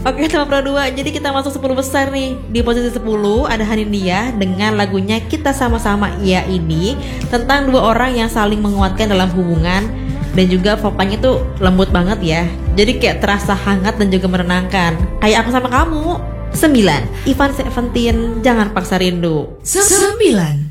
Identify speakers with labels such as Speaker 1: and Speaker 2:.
Speaker 1: Oke, nomor 2. Jadi kita masuk 10 besar nih. Di posisi 10 ada Hanindiyah dengan lagunya Kita Sama-Sama Iya Ini, tentang dua orang yang saling menguatkan dalam hubungan. Dan juga vokalnya tuh lembut banget ya. Jadi kayak terasa hangat dan juga menenangkan. Kayak Aku Sama Kamu. 9. Ivan Seventeen, Jangan Paksa Rindu.
Speaker 2: 9.